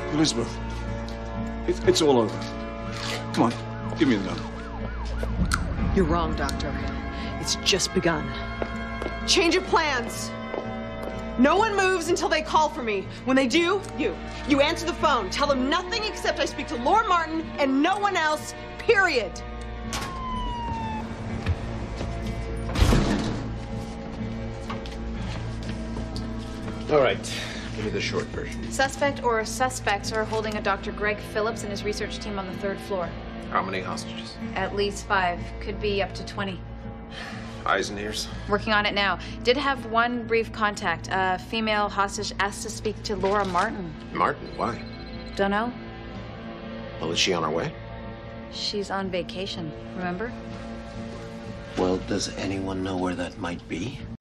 Elizabeth, it's all over. Come on, give me the gun. You're wrong, Doctor. It's just begun. Change of plans. No one moves until they call for me. When they do, you answer the phone. Tell them nothing except I speak to Laura Martin and no one else, period. All right, give me the short version. Suspect or suspects are holding a Dr. Greg Phillips and his research team on the 3rd floor. How many hostages? At least 5. Could be up to 20. Eyes and ears? Working on it now. Did have one brief contact. A female hostage asked to speak to Laura Martin. Martin? Why? Don't know. Well, is she on her way? She's on vacation, remember? Well, does anyone know where that might be?